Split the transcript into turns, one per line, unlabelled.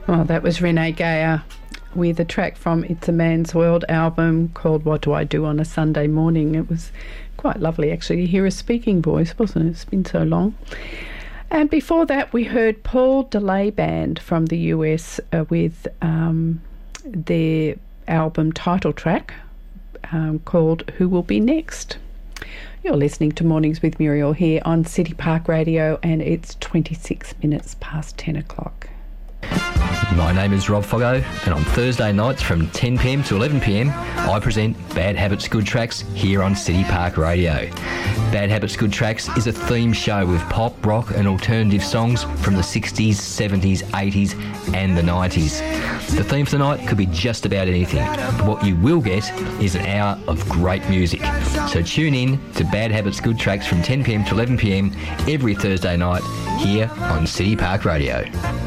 Well, that was Renee Geyer with a track from It's a Man's World album called What Do I Do on a Sunday Morning. It was quite lovely actually to hear a speaking voice, wasn't it? It's been so long. And before that we heard Paul DeLay Band from the US with their album title track called Who Will Be Next. You're listening to Mornings with Muriel here on City Park Radio, and it's 26 minutes past 10 o'clock.
My name is Rob Foggo, and on Thursday nights from 10pm to 11pm, I present Bad Habits Good Tracks here on City Park Radio. Bad Habits Good Tracks is a theme show with pop, rock and alternative songs from the 60s, 70s, 80s and the 90s. The theme for the night could be just about anything, but what you will get is an hour of great music. So tune in to Bad Habits Good Tracks from 10pm to 11pm every Thursday night here on City Park Radio.